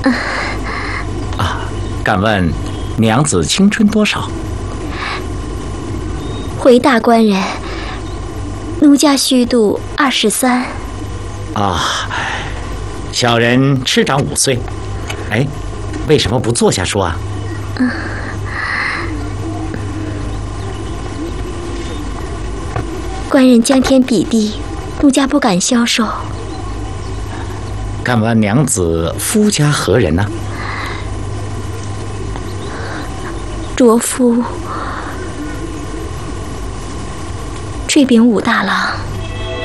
敢问娘子青春多少？ 回大官人，奴家虚度23。 小人吃长5岁。哎，为什么不坐下说啊？ 官人将天比地，奴家不敢消受。 敢问娘子夫家何人呢？ 卓夫，炊饼武大郎。